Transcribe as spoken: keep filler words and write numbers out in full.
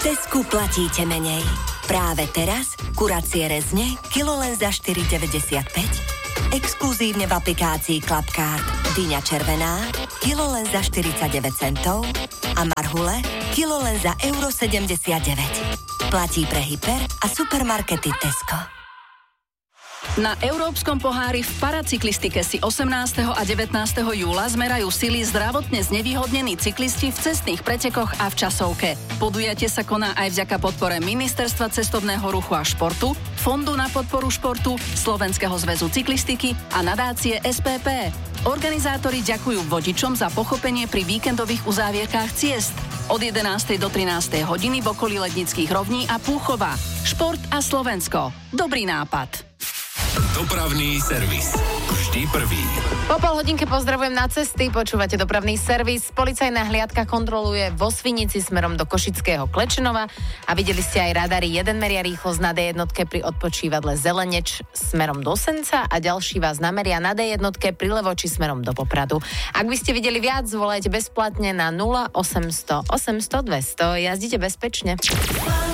Tesku platíte menej. Práve teraz kuracie rezne kilo len za štyri deväťdesiatpäť. Exkluzívne v aplikácii Clubcard dyňa červená kilo len za štyridsaťdeväť centov a marhule kilo len za euro sedemdesiatdeväť. Platí pre hyper a supermarkety Tesco. Na Európskom pohári v paracyklistike si osemnásteho a devätnásteho júla zmerajú sily zdravotne znevýhodnení cyklisti v cestných pretekoch a v časovke. Podujatie sa koná aj vďaka podpore Ministerstva cestovného ruchu a športu, Fondu na podporu športu, Slovenského zväzu cyklistiky a nadácie es pé pé. Organizátori ďakujú vodičom za pochopenie pri víkendových uzávierkách ciest. Od jedenástej do trinástej hodiny v okolí Lednických rovní a Púchova. Šport a Slovensko. Dobrý nápad. Dopravný servis. Vždy prvý. Po pol hodinke pozdravujem na cesty, počúvate Dopravný servis. Policajná hliadka kontroluje vo Svinici smerom do Košického Klečenova a videli ste aj radary. Jeden meria rýchlosť na dé jednotke pri odpočívadle Zeleneč smerom do Senca a ďalší vás nameria na dé jednotke pri Levoči smerom do Popradu. Ak by ste videli viac, volajte bezplatne na nula osemsto osemsto dvesto. Jazdite bezpečne.